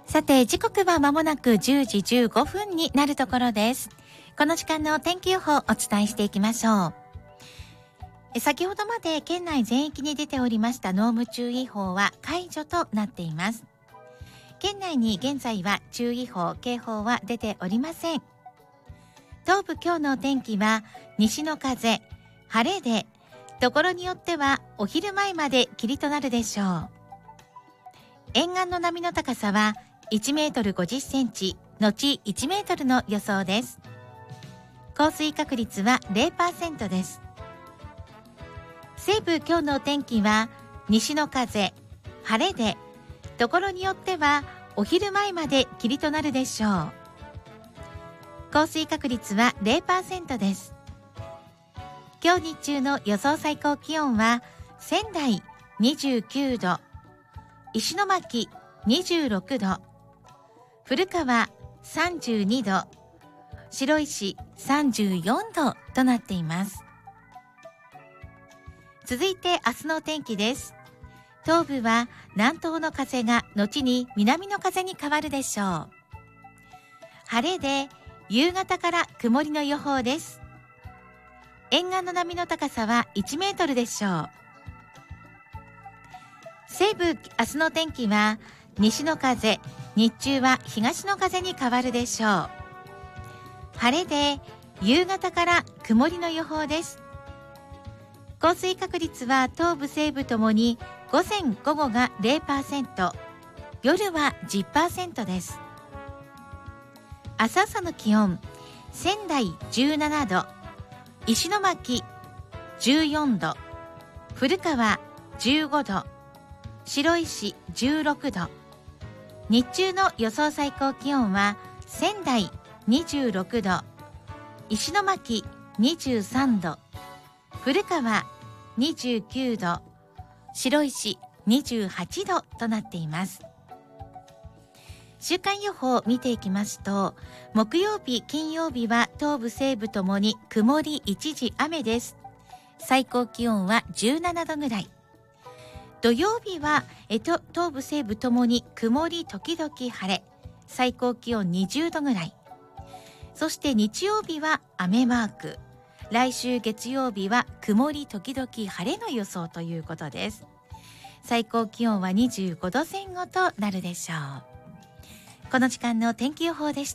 さて時刻は間もなく10時15分になるところです。この時間の天気予報をお伝えしていきましょう。先ほどまで県内全域に出ておりました濃霧注意報は解除となっています。県内に現在は注意報警報は出ておりません。東部今日の天気は西の風晴れで、ところによってはお昼前まで霧となるでしょう。沿岸の波の高さは1メートル50センチ後1メートルの予想です。降水確率は 0% です。西部今日の天気は西の風晴れで、ところによってはお昼前まで霧となるでしょう。降水確率は 0% です。今日日中の予想最高気温は仙台29度、石巻26度、古川32度、白石34度となっています。続いて明日の天気です。東部は南東の風が後に南の風に変わるでしょう。晴れで夕方から曇りの予報です。沿岸の波の高さは1メートルでしょう。西部明日の天気は西の風、日中は東の風に変わるでしょう。晴れで夕方から曇りの予報です。降水確率は東部西部ともに午前午後が 0%、 夜は 10% です。明日朝の気温、仙台17度、石巻14度、古川15度、白石16度。日中の予想最高気温は仙台26度、石巻23度、古川29度、白石28度となっています。週間予報を見ていきますと、木曜日金曜日は東部西部ともに曇り一時雨です。最高気温は17度ぐらい。土曜日は東部西部ともに曇り時々晴れ、最高気温20度ぐらい。そして日曜日は雨マーク、来週月曜日は曇り時々晴れの予想ということです。最高気温は25度前後となるでしょう。この時間の天気予報でした。